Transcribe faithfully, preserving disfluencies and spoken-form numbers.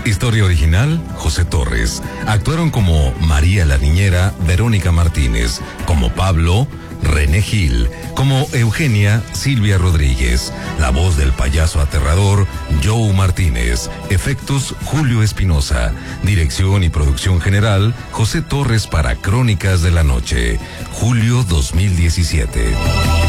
Historia original, José Torres. Actuaron como María la Niñera, Verónica Martínez. Como Pablo, René Gil. Como Eugenia, Silvia Rodríguez. La voz del payaso aterrador, Joe Martínez. Efectos, Julio Espinosa. Dirección y producción general, José Torres para Crónicas de la Noche. Julio dos mil diecisiete.